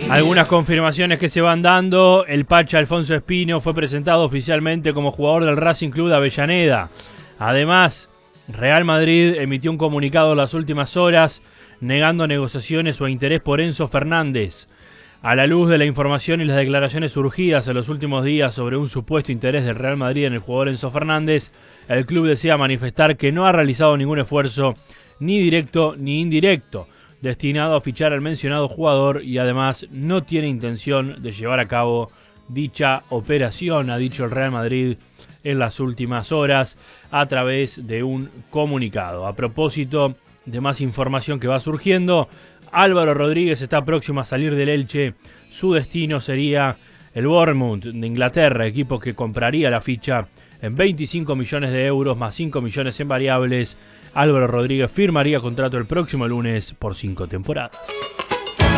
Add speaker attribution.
Speaker 1: Algunas confirmaciones que se van dando. El Pacha Alfonso Espino fue presentado oficialmente como jugador del Racing Club de Avellaneda. Además, Real Madrid emitió un comunicado en las últimas horas negando negociaciones o interés por Enzo Fernández. A la luz de la información y las declaraciones surgidas en los últimos días sobre un supuesto interés del Real Madrid en el jugador Enzo Fernández, el club desea manifestar que no ha realizado ningún esfuerzo, ni directo ni indirecto, destinado a fichar al mencionado jugador y además no tiene intención de llevar a cabo dicha operación, ha dicho el Real Madrid en las últimas horas a través de un comunicado. A propósito de más información que va surgiendo, Álvaro Rodríguez está próximo a salir del Elche. Su destino sería el Bournemouth de Inglaterra, equipo que compraría la ficha en 25 millones de euros más 5 millones en variables. Álvaro Rodríguez firmaría contrato el próximo lunes por 5 temporadas.